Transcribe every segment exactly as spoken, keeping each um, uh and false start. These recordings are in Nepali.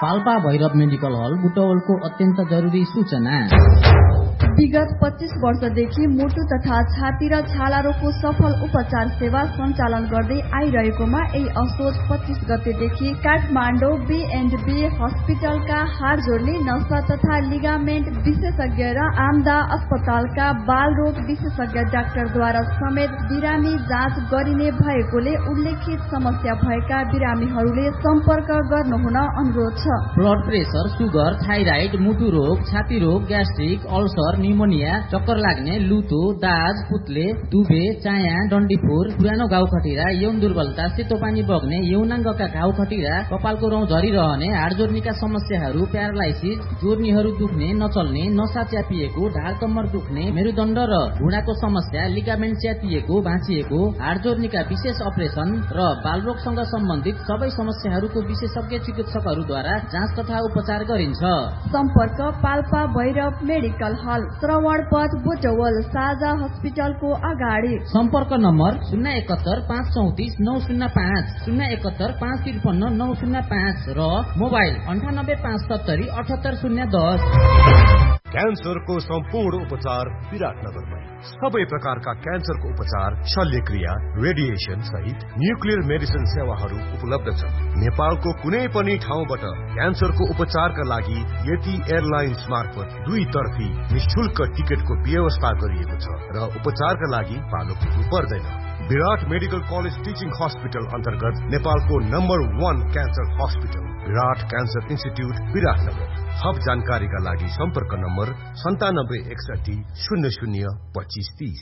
पाल्पा भैरव मेडिकल हल बुटवलको अत्यन्त जरुरी सूचना। विगत पच्चीस वर्षदेखि मुटु तथा छाती र छाला रोगको सफल उपचार सेवा सञ्चालन गर्दै आइरहेकोमा यही असोज पच्चीस गतेदेखि काठमाडौँ बी एन्ड बी हस्पिटलका हाड जोड्ने नसा तथा लिगामेन्ट विशेषज्ञ र आमदा अस्पतालका बाल रोग विशेषज्ञ डाक्टरद्वारा समेत बिरामी जाँच गरिने भएकोले उल्लेखित समस्या भएका बिरामीहरूले सम्पर्क गर्नुहुन अनुरोध छ। ब्लड प्रेसर, सुगर, थाइराइड, मुटु रोग, छाती रोग, ग्यास्ट्रिक, अल्सर, निमोनिया, चक्कर लाग्ने, लुतो, दाज, पुत्ले, दुबे, चाया, डन्डीफोर, पुरानो घाउ खटिरा, यौन दुर्बलता, सेतो पानी बग्ने, यौनाङ्गका घाउ खटिरा, कपालको रौँ झरिरहने, हाड जोर्नीका समस्याहरू, प्यारालाइसिस, जोर्नीहरू दुख्ने, नचल्ने, नसा च्यापिएको, ढाड कम्मर दुख्ने, मेरुदण्ड र घुँडाको समस्या, लिगामेन्ट च्यापिएको, भाँचिएको, हाड जोर्नीका विशेष अपरेसन र बालरोगसँग सम्बन्धित सबै समस्याहरूको विशेषज्ञ चिकित्सकहरूद्वारा जाँच तथा उपचार गरिन्छ। सम्पर्क पाल्पा भैरव मेडिकल हल, श्रवण पथ बुटवल, साझा हस्पिटलको अगाडि। सम्पर्क नम्बर शून्य एकहत्तर पाँच चौतिस नौ शून्य पाँच, शून्य एकहत्तर पाँच त्रिपन्न नौ शून्य पाँच र मोबाइल अन्ठानब्बे पाँच सत्तरी अठहत्तर शून्य दस। क्यान्सरको सम्पूर्ण उपचार विराटनगरमै। सबै प्रकारका क्यान्सरको उपचार, शल्यक्रिया, रेडिएसन सहित न्युक्लियर मेडिसिन सेवाहरू उपलब्ध छन्। नेपालको कुनै पनि ठाउँबाट क्यान्सरको उपचारका लागि यति एयरलाइन्स मार्फत दुई तर्फी निशुल्क टिकटको व्यवस्था गरिएको छ र उपचारका लागि पालो पुग्नु पर्दैन। विराट मेडिकल कलेज टिचिङ हस्पिटल अन्तर्गत नेपालको नम्बर वान क्यान्सर हस्पिटल विराट क्यान्सर इन्स्टिट्युट विराटनगर। थप जानकारीका लागि सम्पर्क नम्बर सन्तानब्बे एकसठी शून्य शून्य पच्चिस तीस।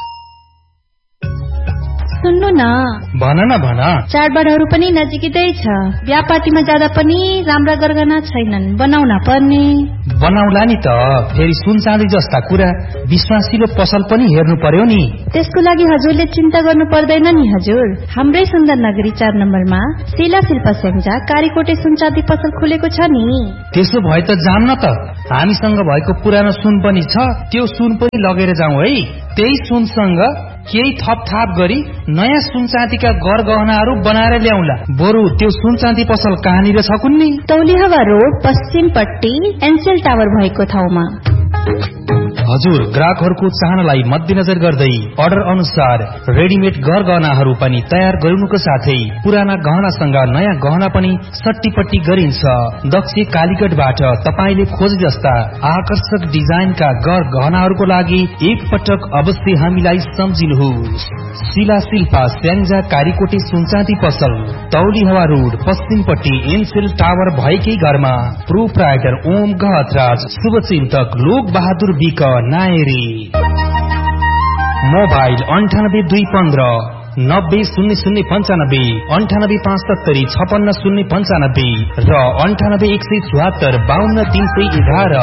सुन्नु न, भन न भन। चाडबाडहरू पनि नजिकै छ, व्यापाटीमा जाँदा पनि राम्रा गरगहना छैनन्, बनाउन पर्ने। बनाउला नि त, फेरि सुन चाँदी जस्ता कुरा विश्वासिलो पसल पनि हेर्नु पर्यो नि। त्यसको लागि हजुरले चिन्ता गर्नु पर्दैन नि हजुर। हाम्रै सुन्दर नगरी चार नम्बरमा शिला शिल्पा सेन्जा कारीकोटे सुन चाँदी पसल खुलेको छ नि। त्यसो भए त जाम न त, हामीसँग भएको पुरानो सुन पनि छ, त्यो सुन पनि लगेर जाउँ है। त्यही सुनसँग केही थप थाप गरी नयाँ सुन चाँदीका गर गहनाहरू बनाएर ल्याउला। बरु त्यो सुन चाँदी पसल कहाँनिर छ कुन्नी? तौलिहवा रोड पश्चिमपट्टि एनसेल टावर भएको ठाउँमा। हजुर, ग्राहकहरूको चाहनालाई मध्यनजर गर्दै अर्डर अनुसार रेडिमेड घर गहनाहरू पनि तयार गरिनुको साथै पुराना गहनासँग नयाँ गहना पनि सट्टीपट्टी गरिन्छ। दक्ष कालीगढबाट तपाईले खोजे जस्ता आकर्षक डिजाइनका घर गहनाहरूको लागि एक पटक अवश्य हामीलाई सम्झिनुहोस्। शिला शिल्पा स्याङ्जा कारीकोटे सुनचाँदी पसल, तौली हवा रोड पश्चिमपट्टि एनसेल टावर भएकै घरमा। प्रोप्राइटर ओम गहतराज, शुभचिन्तक लोक बहादुर विक नायरी। मोबाइल अन्ठानब्बे दुई पन्ध्र नब्बे शून्य शून्य पञ्चानब्बे, अन्ठानब्बे पाँच सत्तरी छपन्न शून्य पञ्चानब्बे र अन्ठानब्बे एक सय चौहत्तर बाहन्न तीन सय एघार।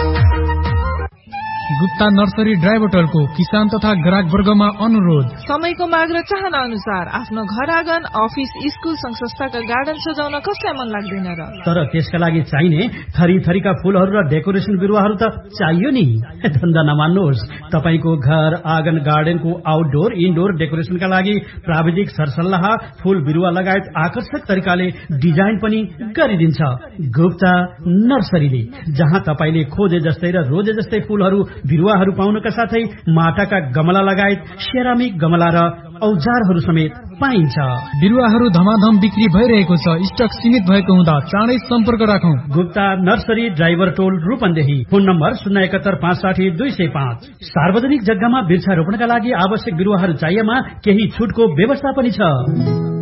गुप्ता नर्सरी ड्राई बोटलको किसान तथा ग्राहक वर्गमा अनुरोध, समयको माग र चाहना अनुसार आफ्नो घर आँगन, अफिस, स्कुल, संघ संस्थाका गार्डन सजाउन कसलाई मन लाग्दैन र? तर त्यसका लागि चाहिने थरी थरीका फूलहरू र डेकोरेसन बिरुवाहरू त चाहियो नि। धन्दा नमान्नुहोस्, तपाईको घर आँगन गार्डनको आउटडोर इनडोर डेकोरेसनका लागि प्राविधिक सरसल्लाह, फूल बिरुवा लगायत आकर्षक तरिकाले डिजाइन पनि गरिदिन्छ गुप्ता नर्सरीले, जहाँ तपाईले खोजे जस्तै र रोजे जस्तै फूलहरू बिरुवाहरू पाउनका साथै माटाका गमला लगायत सेरामिक गमला र औजारहरू समेत पाइन्छ। बिरुवाहरू धमाधम बिक्री भइरहेको छ, स्टक सीमित भएको हुँदा चाँडै सम्पर्क राखौं। गुप्ता नर्सरी, ड्राइभर टोल, रूपन्देही। फोन नम्बर शून्य एकहत्तर पाँच साठी दुई सय पाँच। सार्वजनिक जग्गामा वृक्षारोपणका लागि आवश्यक बिरुवाहरू चाहिएमा केही छुटको व्यवस्था पनि छ।